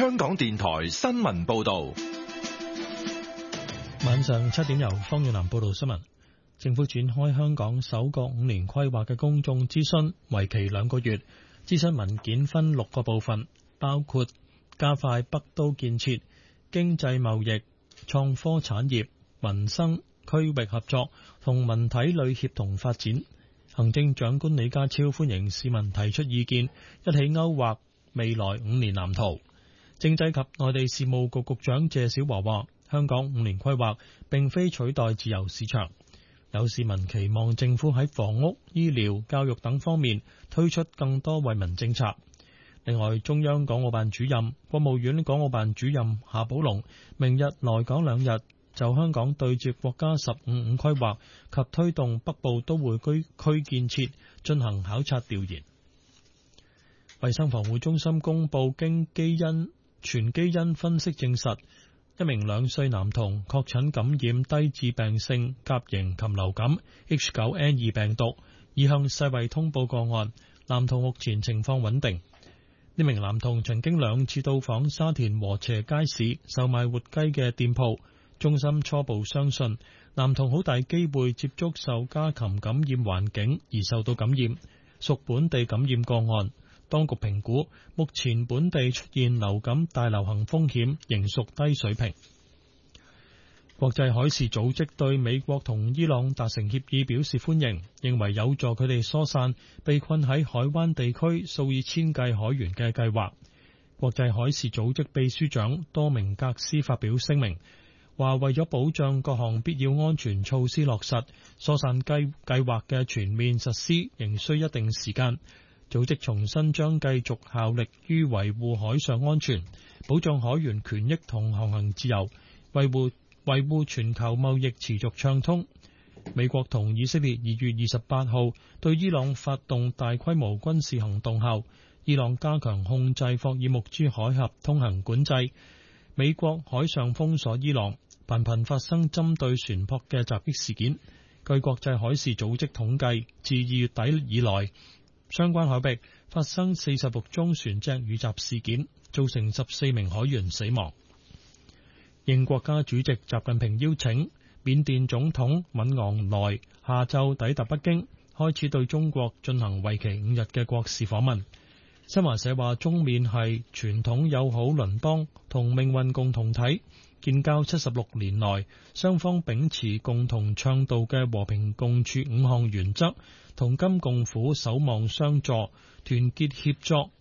香港電台新聞報道。 晚上7點由方遠南報道新聞。政府展開香港首個5年規劃嘅公眾諮詢，為期2個月。諮詢文件分6個部分，包括加快北都建設、經濟貿易、創科產業、民生、區域合作同文體旅協同發展。行政長官李家超歡迎市民提出意見，一起勾畫未來5年藍圖。政制及內地事務局局長謝小華話，香港5年規劃並非取代自由市場。有市民期望政府喺房屋、醫療、教育等方面推出更多惠民政策。另外，中央港澳辦主任、國務院港澳辦主任夏寶龍明日來港2日，就香港對接國家15五規劃及推動北部都會區建設進行考察調研。衛生防護中心公布，經全基因分析證實，一名2歲男童確診感染低致病性甲型禽流感 H9N2 病毒，已向世衛通報個案。男童目前情況穩定。呢名男童曾經2次到訪沙田禾輋街市售賣活雞嘅店鋪，中心初步相信男童好大機會接觸受家禽感染環境而受到感染，屬本地感染個案。當局評估，目前本地出現流感大流行風險仍屬低水平。國際海事組織對美國同伊朗達成協議表示歡迎，認為有助佢哋疏散被困喺海灣地區數以千計海員嘅計劃。國際海事組織秘書長多明格斯發表聲明，話為咗保障各項必要安全措施落實，疏散計劃嘅全面實施仍需一定時間。組織重申將繼續效力於維護海上安全、保障海員權益同航行自由，維護全球貿易持續暢通。美國同以色列2月28號對伊朗發動大規模軍事行動後，伊朗加強控制霍爾木茲海峽通行管制，美國海上封鎖伊朗，頻頻發生針對船舶嘅襲擊事件。據國際海事組織統計，自2月底以來，相關海域發生46宗船隻遇襲事件，造成14名海員死亡。應國家主席習近平邀請，緬甸總統敏昂萊下晝抵達北京，開始對中國進行為期5日嘅國事訪問。新華社話，中緬係傳統友好鄰邦同命運共同體，建交76年來，雙方秉持共同倡導嘅和平共處5項原則，同甘共苦，守望相助，團結協作，